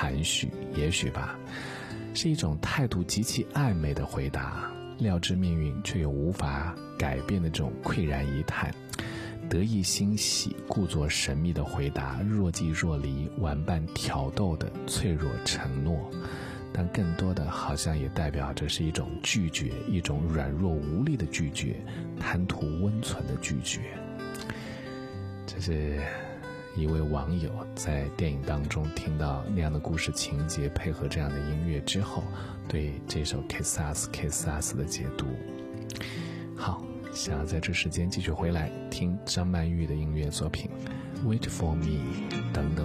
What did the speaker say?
含蓄，也许吧，是一种态度极其暧昧的回答，料知命运却又无法改变的这种喟然一叹，得意欣喜，故作神秘的回答，若即若离，玩伴挑逗的脆弱承诺，但更多的好像也代表着是一种拒绝，一种软弱无力的拒绝，贪图温存的拒绝。这是一位网友在电影当中听到那样的故事情节，配合这样的音乐之后，对这首 Kiss Us Kiss Us 的解读。好，想要在这时间继续回来听张曼玉的音乐作品 Wait for me， 等等